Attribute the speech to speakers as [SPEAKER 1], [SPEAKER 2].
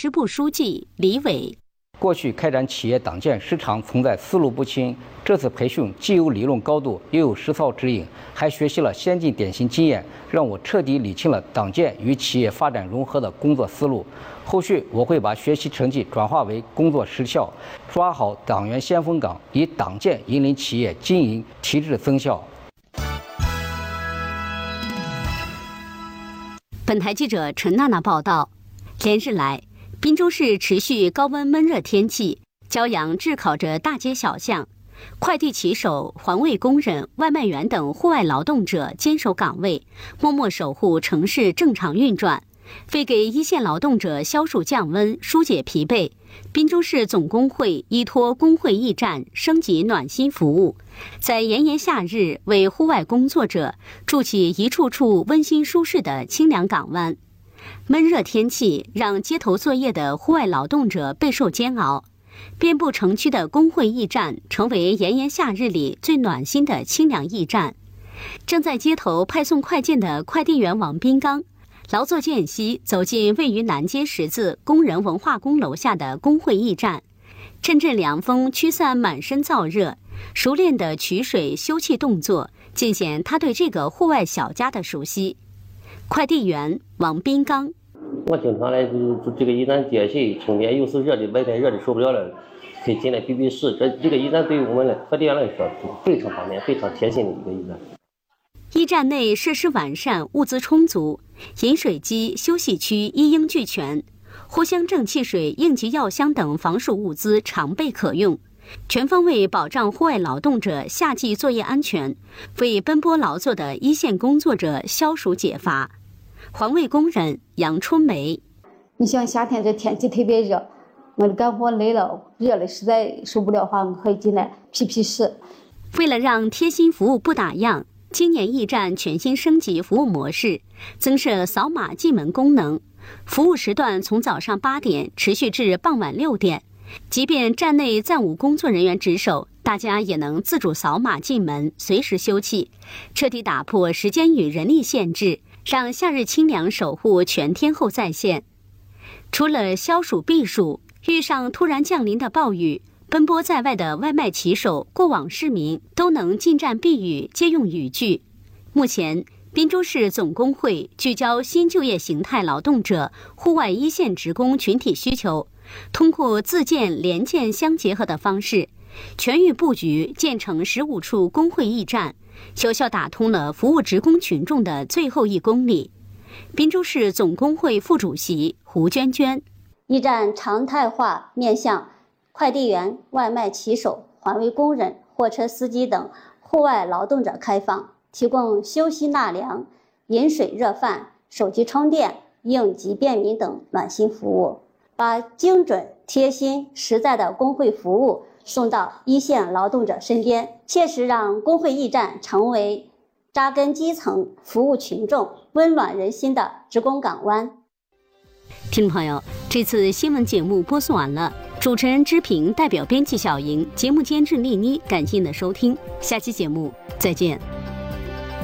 [SPEAKER 1] 支部书记李伟。
[SPEAKER 2] 过去开展企业党建时常存在思路不清，这次培训既有理论高度，又有实操指引，还学习了先进典型经验，让我彻底理清了党建与企业发展融合的工作思路。后续我会把学习成绩转化为工作实效，抓好党员先锋岗，以党建引领企业经营提质增效。
[SPEAKER 1] 本台记者陈娜娜报道，连日来，滨州市持续高温闷热天气，骄阳炙烤着大街小巷，快递骑手、环卫工人、外卖员等户外劳动者坚守岗位，默默守护城市正常运转。为给一线劳动者消暑降温、疏解疲惫，滨州市总工会依托工会驿站升级暖心服务，在炎炎夏日为户外工作者筑起一处处温馨舒适的清凉港湾。闷热天气让街头作业的户外劳动者备受煎熬，遍布城区的工会驿站成为炎炎夏日里最暖心的清凉驿站。正在街头派送快件的快递员王斌刚劳作间隙走进位于南街十字工人文化宫楼下的工会驿站，阵阵凉风驱散满身燥热，熟练的取水休憩动作尽显他对这个户外小家的熟悉。快递员王斌刚：
[SPEAKER 3] 我经常来这个驿站接水充电，有时热的外边热的受不了了，可以进来避避湿。这个驿站对于我们快递员来说非常方便、非常贴心的一个驿站。
[SPEAKER 1] 驿站内设施完善，物资充足，饮水机、休息区一应俱全，藿香正气水、应急药箱等防暑物资常备可用，全方位保障户外劳动者夏季作业安全，为奔波劳作的一线工作者消暑解乏。环卫工人杨春梅：
[SPEAKER 4] 你像夏天这天气特别热，我干活累了，热了实在受不了的话，我可以进来披披湿。
[SPEAKER 1] 为了让贴心服务不打烊，今年驿站全新升级服务模式，增设扫码进门功能，服务时段从早上8点持续至傍晚6点。即便站内暂无工作人员值守，大家也能自主扫码进门，随时休憩，彻底打破时间与人力限制，让夏日清凉守护全天候在线。除了消暑避暑，遇上突然降临的暴雨，奔波在外的外卖骑手、过往市民都能进站避雨，借用雨具。目前，滨州市总工会聚焦新就业形态劳动者、户外一线职工群体需求，通过自建联建相结合的方式，全域布局建成15处工会驿站，有效打通了服务职工群众的最后1公里。滨州市总工会副主席胡娟娟：
[SPEAKER 5] 驿站常态化面向快递员、外卖骑手、环卫工人、货车司机等户外劳动者开放，提供休息纳凉、饮水热饭、手机充电、应急便民等暖心服务，把精准、贴心、实在的工会服务送到一线劳动者身边，切实让工会驿站成为扎根基层、服务群众、温暖人心的职工港湾。
[SPEAKER 1] 听众朋友，这次新闻节目播送完了，主持人之平代表编辑小莹，节目监制丽妮，感谢您的收听，下期节目再见。